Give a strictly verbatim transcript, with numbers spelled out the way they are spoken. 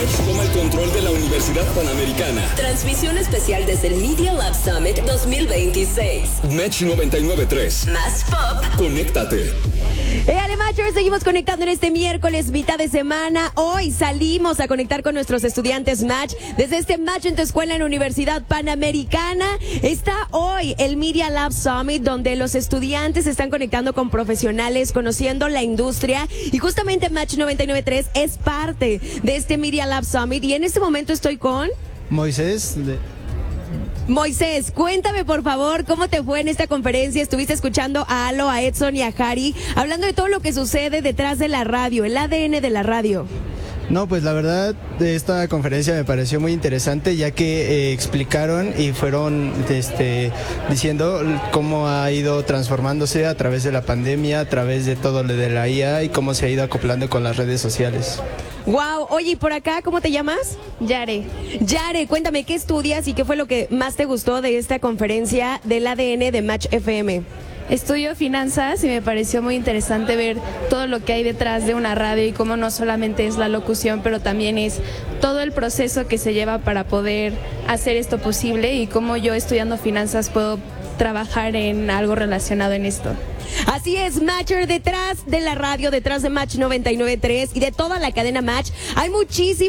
Match toma el control de la Universidad Panamericana. Transmisión especial desde el Media Lab Summit dos mil veintiséis. Match noventa y nueve punto tres. Más pop. Conéctate. Eh, Matchers, seguimos conectando en este miércoles, mitad de semana. Hoy salimos a conectar con nuestros estudiantes Match. Desde este Match en tu escuela en la Universidad Panamericana está hoy el Media Lab Summit, donde los estudiantes se están conectando con profesionales, conociendo la industria. Y justamente Match noventa y nueve punto tres es parte de este Media Lab Summit. Y en este momento estoy con Moisés. De... Moisés, cuéntame por favor cómo te fue en esta conferencia. Estuviste escuchando a Alo, a Edson y a Harry hablando de todo lo que sucede detrás de la radio, el A D N de la radio. No, pues la verdad, esta conferencia me pareció muy interesante, ya que eh, explicaron y fueron este, diciendo cómo ha ido transformándose a través de la pandemia, a través de todo lo de la I A y cómo se ha ido acoplando con las redes sociales. Wow, oye, ¿y por acá cómo te llamas? Yare. Yare, cuéntame, ¿qué estudias y qué fue lo que más te gustó de esta conferencia del A D N de Match F M? Estudio finanzas y me pareció muy interesante ver todo lo que hay detrás de una radio y cómo no solamente es la locución, pero también es todo el proceso que se lleva para poder hacer esto posible y cómo yo estudiando finanzas puedo trabajar en algo relacionado en esto. Así es, Matcher, detrás de la radio, detrás de Match noventa y nueve punto tres y de toda la cadena Match, hay muchísimas